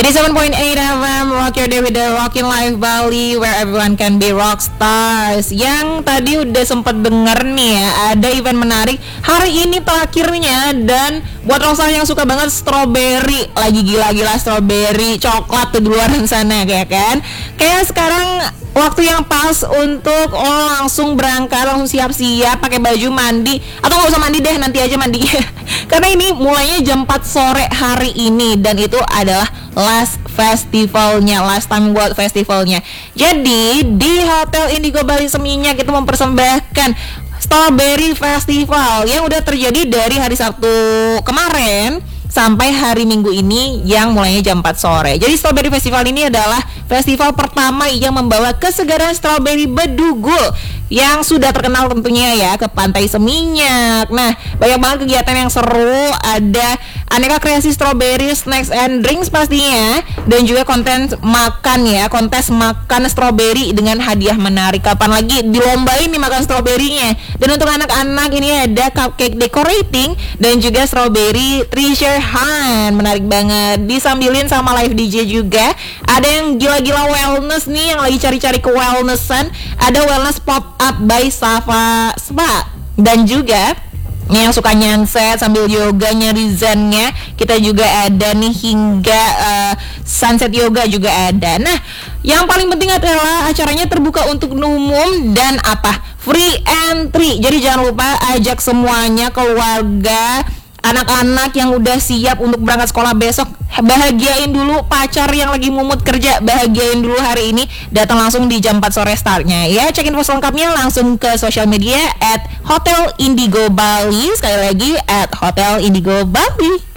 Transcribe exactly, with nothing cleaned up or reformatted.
eighty-seven point eight F M, rock your day with the Rockin' Life Bali, where everyone can be rock stars. Yang tadi udah sempet denger nih ya, ada event menarik hari ini terakhirnya. Dan buat rockstar yang suka banget strawberry, lagi gila-gila strawberry, coklat tuh di luar sana kayak kan. Kayak sekarang waktu yang pas untuk oh langsung berangkat, langsung siap-siap pakai baju mandi, atau nggak usah mandi deh, nanti aja mandi karena ini mulainya jam empat sore hari ini, dan itu adalah last festivalnya, last time buat festivalnya. Jadi di Hotel Indigo Bali Seminyak itu mempersembahkan Strawberry Festival yang udah terjadi dari hari Sabtu kemarin sampai hari Minggu ini yang mulainya jam empat sore. Jadi Strawberry Festival ini adalah festival pertama yang membawa kesegaran strawberry Bedugul yang sudah terkenal tentunya ya ke Pantai Seminyak. Nah, banyak banget kegiatan yang seru, ada aneka kreasi strawberry, snacks and drinks pastinya, dan juga konten makan ya, kontes makan strawberry dengan hadiah menarik. Kapan lagi dilombain nih makan strawberry-nya. Dan untuk anak-anak ini ada cupcake decorating dan juga strawberry treasure hunt. Menarik banget. Disambilin sama live D J juga. Ada yang gila-gila wellness nih, yang lagi cari-cari ke wellnessan. Ada wellness pop up by Safa Spa. Dan juga yang suka nyanset sambil yoga nyari zennya, kita juga ada nih hingga uh, sunset yoga juga ada. Nah, yang paling penting adalah acaranya terbuka untuk umum dan apa? Free entry. Jadi jangan lupa ajak semuanya, keluarga, anak-anak yang udah siap untuk berangkat sekolah besok. Bahagiain dulu pacar yang lagi mumut kerja, bahagiain dulu hari ini. Datang langsung di jam empat sore startnya ya. Cek info selengkapnya langsung ke sosial media at Hotel Indigo Bali. Sekali lagi at Hotel Indigo Bali.